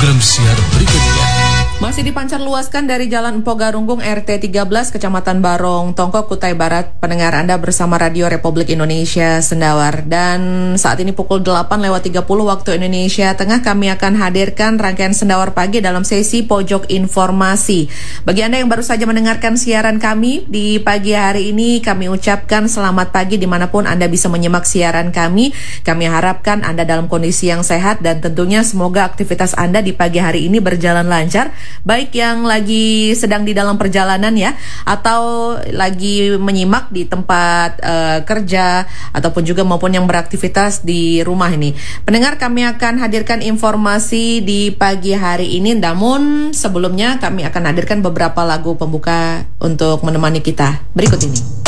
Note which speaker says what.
Speaker 1: program siar berikutnya.
Speaker 2: Masih dipancar luaskan dari Jalan Empo Garunggung RT 13 Kecamatan Barong, Tongko, Kutai Barat. Pendengar Anda bersama Radio Republik Indonesia Sendawar. Dan saat ini pukul 8:30 waktu Indonesia Tengah, kami akan hadirkan rangkaian Sendawar Pagi dalam sesi Pojok Informasi. Bagi Anda yang baru saja mendengarkan siaran kami di pagi hari ini, kami ucapkan selamat pagi dimanapun Anda bisa menyimak siaran kami. Kami harapkan Anda dalam kondisi yang sehat dan tentunya semoga aktivitas Anda di pagi hari ini berjalan lancar. Baik yang lagi sedang di dalam perjalanan ya, atau lagi menyimak di tempat kerja, ataupun juga maupun yang beraktivitas di rumah ini. Pendengar, kami akan hadirkan informasi di pagi hari ini, namun sebelumnya kami akan hadirkan beberapa lagu pembuka untuk menemani kita. Berikut ini.